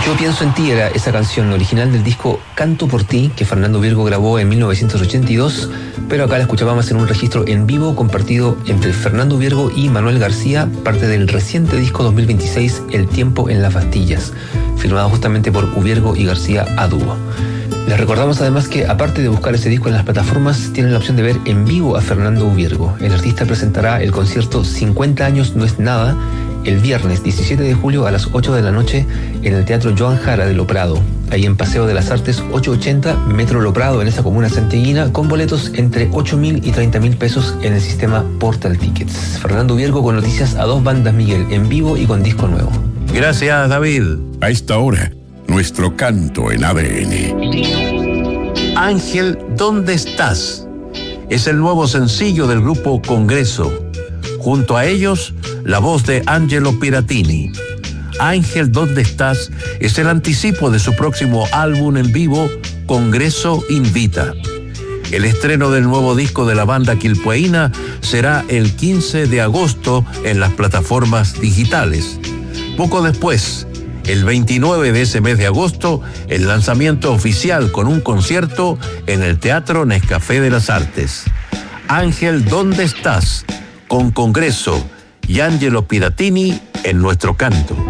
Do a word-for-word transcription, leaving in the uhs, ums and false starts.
Yo pienso en ti era esa canción original del disco Canto por ti, que Fernando Virgo grabó en mil novecientos ochenta y dos, pero acá la escuchábamos en un registro en vivo compartido entre Fernando Virgo y Manuel García, parte del reciente disco dos mil veintiséis, El tiempo en las pastillas, firmado justamente por Virgo y García a dúo. Les recordamos además que, aparte de buscar ese disco en las plataformas, tienen la opción de ver en vivo a Fernando Virgo. El artista presentará el concierto cincuenta años no es nada, el viernes diecisiete de julio a las ocho de la noche en el Teatro Joan Jara de Lo Prado, ahí en Paseo de las Artes ochocientos ochenta, Metro Lo Prado, en esa comuna santiaguina, con boletos entre ocho mil y treinta mil pesos en el sistema Portal Tickets. Fernando Virgo con noticias a dos bandas, Miguel, en vivo y con disco nuevo. Gracias, David. A esta hora, nuestro canto en A D N. Ángel, ¿dónde estás? Es el nuevo sencillo del grupo Congreso. Junto a ellos, la voz de Angelo Piratini. Ángel, ¿dónde estás? Es el anticipo de su próximo álbum en vivo, Congreso Invita. El estreno del nuevo disco de la banda quilpueína será el quince de agosto en las plataformas digitales. Poco después, el veintinueve de ese mes de agosto, el lanzamiento oficial con un concierto en el Teatro Nescafé de las Artes. Ángel, ¿dónde estás? Con Congreso y Angelo Piratini en nuestro canto.